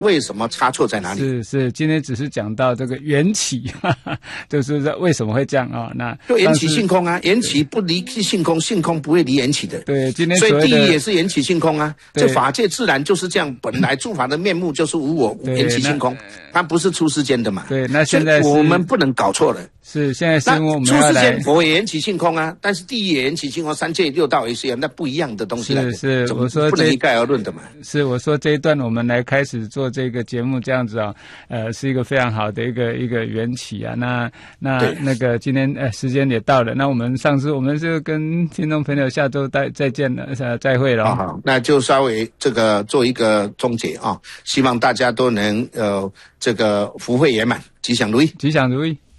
为什么差错在哪里？ 是，今天只是讲到这个缘起，就是为什么会这样啊？那就缘起性空啊，缘起不离性空，性空不会离缘起的。 对，今天所以第一也是缘起性空啊。这法界自然就是这样，本来诸法的面目就是无我，缘起性空，它不是出世间的嘛。 对，那现在我们不能搞错了。 是，现在是我们出世间佛也缘起性空啊，但是第一也缘起性空，三界六道也是一样，那不一样的东西来的。 是，我说不能一概而论的嘛。 是，我说这一段我们来开始做这个节目这样子啊，是一个非常好的一个缘起啊。那个今天时间也到了，那我们我们就跟听众朋友下周再见了，再会了。 好，那就稍微这个做一个终结啊，希望大家都能这个福慧圆满，吉祥如意， 吉祥如意。